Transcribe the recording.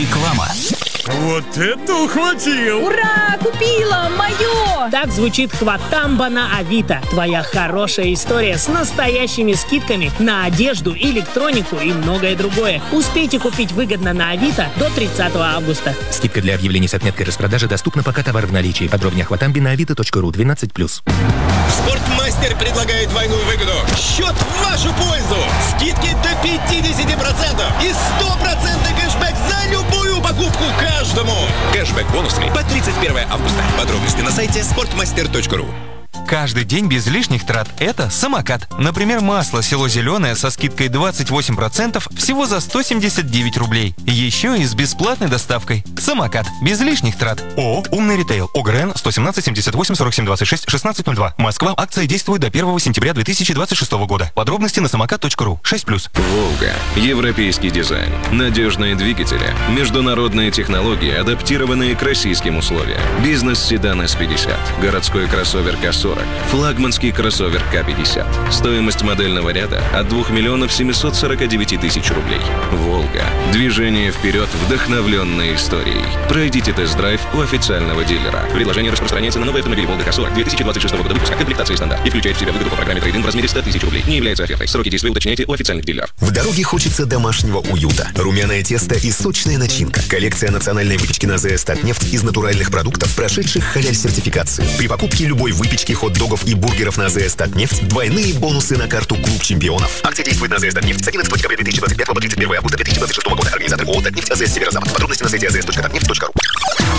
Реклама. Вот это ухватил! Ура! Купила! Мое! Так звучит хватамба на Авито. Твоя хорошая история с настоящими скидками на одежду, электронику и многое другое. Успейте купить выгодно на Авито до 30 августа. Скидка для объявлений с отметкой распродажи доступна, пока товар в наличии. Подробнее о хватамбе на avito.ru 12+. Спортмастер предлагает двойную выгоду. Счет в вашу пользу. Скидки до 50% и 100% кэшбэк за любую покупку каждому. Кэшбэк бонусами по 31 августа. Подробности на сайте sportmaster.ru. Каждый день без лишних трат – это самокат. Например, масло село зеленое со скидкой 28% всего за 179 рублей. Еще и с бесплатной доставкой. Самокат. Без лишних трат. ООО «Умный ритейл». ОГРН 117 78 47 26 1602. Москва. Акция действует до 1 сентября 2026 года. Подробности на самокат.ру. 6+. «Волга». Европейский дизайн. Надежные двигатели. Международные технологии, адаптированные к российским условиям. Бизнес-седан С-50. Городской кроссовер К-40. Флагманский кроссовер К-50. Стоимость модельного ряда от 2 миллионов 749 тысяч рублей. «Волга». Движение вперед, вдохновленной историей. Пройдите тест-драйв у официального дилера. Предложение распространяется на новый автомобиль «Волга К-40» 2026 года выпуска, комплектации стандарт, и включает в себя выгоду по программе трейд-ин в размере 100 тысяч рублей. Не является офертой. Сроки действия уточняйте у официальных дилеров. В дороге хочется домашнего уюта. Румяное тесто и сочная начинка. Коллекция национальной выпечки на АЗС «Татнефть» из натуральных продуктов, прошедших халяль-сертификацию. При покупке любой выпечки, хот-догов и бургеров на АЗС «Татнефть» двойные бонусы на карту «Клуб чемпионов». Акция действует на АЗС «Татнефть» с 11 декабря 2025 по 31 августа 2026 года. Организатор ООО «Татнефть», АЗС «Северо-Запад». Подробности на сайте azs.tatneft.ru.